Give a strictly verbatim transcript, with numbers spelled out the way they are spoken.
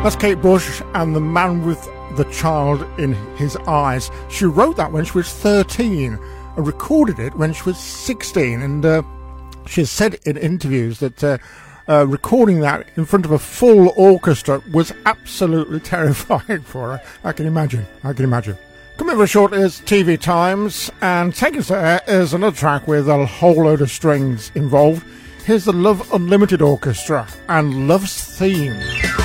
That's Kate Bush and The Man with the Child in His Eyes. She wrote that when she was thirteen and recorded it when she was sixteen. And uh, she has said in interviews that uh, uh, recording that in front of a full orchestra was absolutely terrifying for her. I can imagine. I can imagine. Coming over short is T V Times, and taking us there is another track with a whole load of strings involved. Here's the Love Unlimited Orchestra and Love's Theme.